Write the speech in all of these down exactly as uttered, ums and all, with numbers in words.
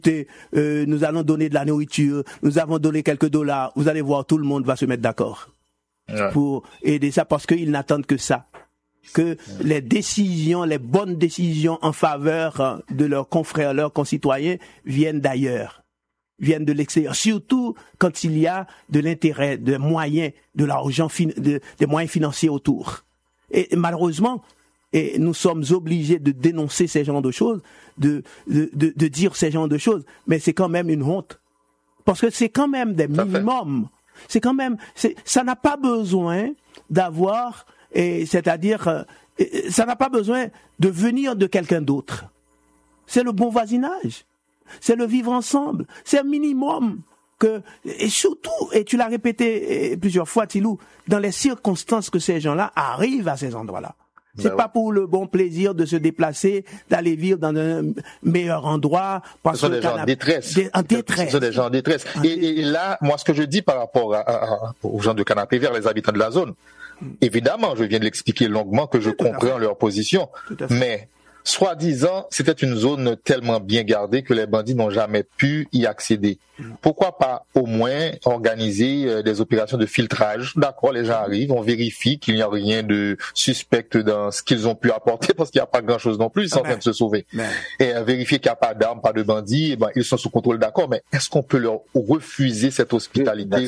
euh, nous allons donner de la nourriture, nous avons donné quelques dollars, vous allez voir, tout le monde va se mettre d'accord ouais. pour aider ça parce qu'ils n'attendent que ça. Que ouais. les décisions, les bonnes décisions en faveur de leurs confrères, leurs concitoyens viennent d'ailleurs, viennent de l'extérieur. Surtout quand il y a de l'intérêt, des moyens, de l'argent, de, des moyens financiers autour. Et malheureusement, et nous sommes obligés de dénoncer ces genres de choses, de, de, de, de dire ces genres de choses, mais c'est quand même une honte. Parce que c'est quand même des minimums. C'est quand même, c'est, ça n'a pas besoin d'avoir, et c'est-à-dire, et, ça n'a pas besoin de venir de quelqu'un d'autre. C'est le bon voisinage. C'est le vivre ensemble. C'est un minimum que, et surtout, et tu l'as répété plusieurs fois, Tilou, dans les circonstances que ces gens-là arrivent à ces endroits-là. C'est ben pas ouais. pour le bon plaisir de se déplacer, d'aller vivre dans un meilleur endroit. Parce ce sont que des gens en détresse. Des, en détresse. Ce sont des gens en détresse. En et, et là, moi, ce que je dis par rapport à, à, à, aux gens de Canapé Vert, les habitants de la zone, mm. évidemment, je viens de l'expliquer longuement que je Tout comprends leur position. Mais, soi-disant, c'était une zone tellement bien gardée que les bandits n'ont jamais pu y accéder. Pourquoi pas au moins organiser des opérations de filtrage? D'accord, les gens arrivent, on vérifie qu'il n'y a rien de suspect dans ce qu'ils ont pu apporter parce qu'il n'y a pas grand-chose non plus, ils sont en train de se sauver. Mais... Et euh, vérifier qu'il n'y a pas d'armes, pas de bandits, eh ben, ils sont sous contrôle, d'accord, mais est-ce qu'on peut leur refuser cette hospitalité?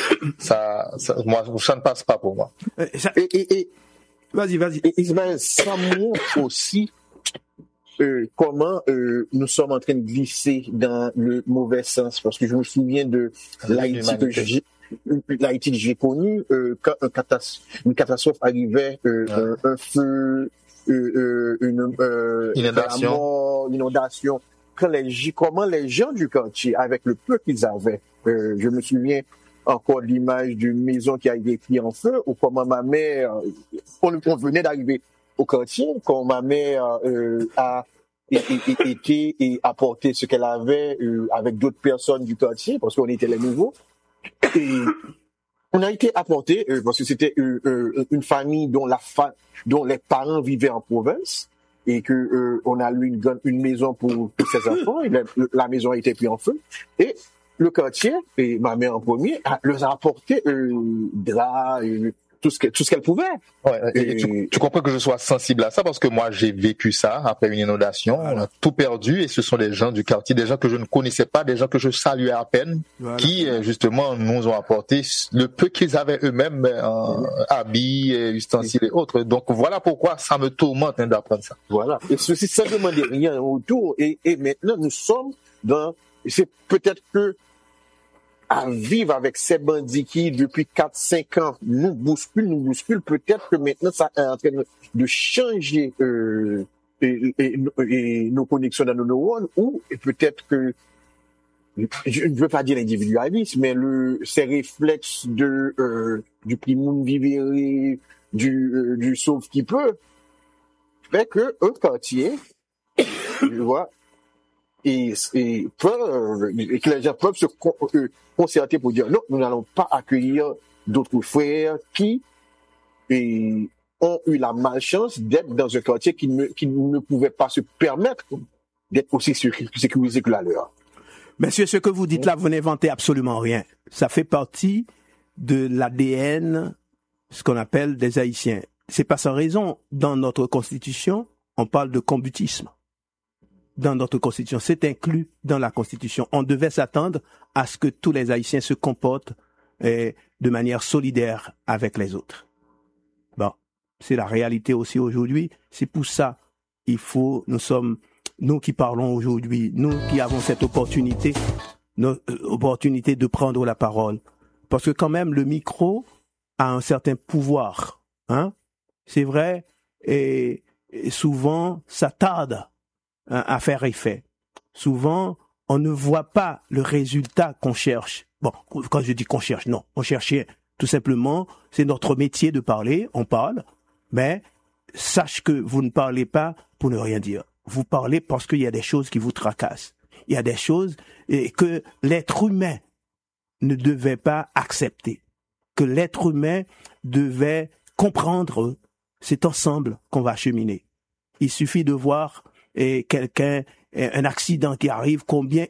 ça, ça, moi, ça ne passe pas pour moi. Et, et, et... Vas-y, vas-y. Et Ismaël, ça montre aussi Euh, comment euh, nous sommes en train de glisser dans le mauvais sens, parce que je me souviens de l'Haïti que j'ai, l'Haïti que j'ai connu, euh, quand un catas- une catastrophe arrivait, euh, ouais. un, un feu, euh, euh, une euh, inondation, mort, inondation, quand les, comment les gens du quartier, avec le peu qu'ils avaient, euh, je me souviens encore de l'image d'une maison qui a été prise en feu, ou comment ma mère, on, on venait d'arriver au quartier, quand ma mère euh, a été et apporté ce qu'elle avait euh, avec d'autres personnes du quartier, parce qu'on était les nouveaux. Et on a été apporté euh, parce que c'était euh, euh, une famille dont la fa- dont les parents vivaient en province et que euh, on a eu une, une maison pour tous ses enfants. Et la, la maison a été prise en feu et le quartier et ma mère en premier a, leur a apporté euh, draps. Euh, tout ce qu'elle, tout ce qu'elle pouvait. Ouais, et et tu, tu comprends que je sois sensible à ça parce que moi j'ai vécu ça après une inondation, voilà. On a tout perdu et ce sont des gens du quartier, des gens que je ne connaissais pas, des gens que je saluais à peine, voilà. Qui justement nous ont apporté le peu qu'ils avaient eux-mêmes en mmh. habits, ustensiles et autres. Donc voilà pourquoi ça me tourmente hein, d'apprendre ça. Voilà. Et ceci ça ne demandait rien autour et, et maintenant nous sommes dans, c'est peut-être que à vivre avec ces bandits qui, depuis quatre cinq ans, nous bousculent, nous bousculent, peut-être que maintenant, ça est en train de changer euh, et, et, et nos connexions dans nos neurones, ou peut-être que, je ne veux pas dire l'individualisme, mais le, ces réflexes de, euh, du primum vivere, du, euh, du sauve qui peut, fait que un quartier, tu vois, Et, et, peuvent, et que les gens peuvent se con, euh, concerter pour dire non, nous n'allons pas accueillir d'autres frères qui et, ont eu la malchance d'être dans un quartier qui ne, qui ne pouvait pas se permettre d'être aussi sécurisé que la leur. Monsieur, ce que vous dites là, vous n'inventez absolument rien. Ça fait partie de l'A D N, ce qu'on appelle des Haïtiens. C'est pas sans raison. Dans notre constitution, on parle de combutisme. Dans notre constitution, c'est inclus dans la constitution. On devait s'attendre à ce que tous les Haïtiens se comportent eh, de manière solidaire avec les autres. Bon, c'est la réalité aussi aujourd'hui. C'est pour ça, il faut, nous sommes, nous qui parlons aujourd'hui, nous qui avons cette opportunité, notre opportunité de prendre la parole, parce que quand même le micro a un certain pouvoir, hein. C'est vrai, et, et souvent ça tarde à faire effet. Souvent, on ne voit pas le résultat qu'on cherche. Bon, quand je dis qu'on cherche, non, on cherchait tout simplement, c'est notre métier de parler, on parle, mais sache que vous ne parlez pas pour ne rien dire. Vous parlez parce qu'il y a des choses qui vous tracassent. Il y a des choses que l'être humain ne devait pas accepter, que l'être humain devait comprendre. C'est ensemble qu'on va cheminer. Il suffit de voir et quelqu'un, un accident qui arrive, combien